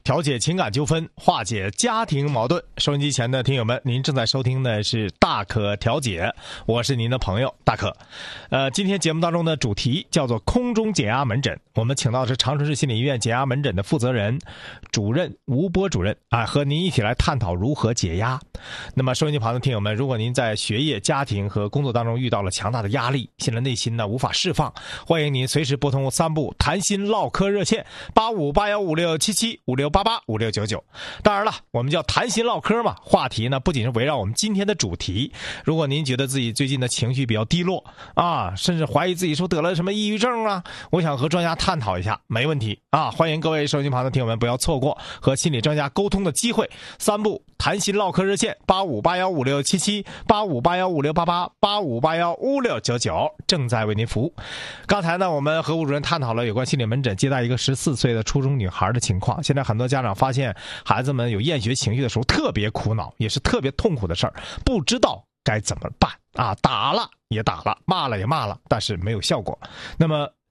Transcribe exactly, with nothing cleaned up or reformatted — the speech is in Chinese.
调解情感纠纷，化解家庭矛盾。收音机前的听友们，您正在收听的是大可调解，我是您的朋友大可。呃，今天节目当中的主题叫做空中减压门诊，我们请到的是长春市心理医院减压门诊的负责人主任吴波主任啊，和您一起来探讨如何解压。那么收音机旁的听友们，如果您在学业、家庭和工作当中遇到了强大的压力，现在内心呢无法释放，欢迎您随时拨通三部谈心唠嗑热线八五八幺五六七七五六八八五六九九。当然了，我们叫谈心唠嗑嘛，话题呢不仅是围绕我们今天的主题。如果您觉得自己最近的情绪比较低落啊，甚至怀疑自己说得了什么抑郁症啊，我想和专家探讨一下，没问题啊！欢迎各位收音机旁的听友们不要错过和心理专家沟通的机会。三部谈心唠嗑热线八五八幺五六七七八五八幺五六八八八五八幺五六九九正在为您服务。刚才呢，我们和吴主任探讨了有关心理门诊接待一个十四岁的初中女孩的情况。现在很多家长发现孩子们有厌学情绪的时候特别苦恼，也是特别痛苦的事儿，不知道该怎么办啊！打了也打了，骂了也骂了，但是没有效果。那么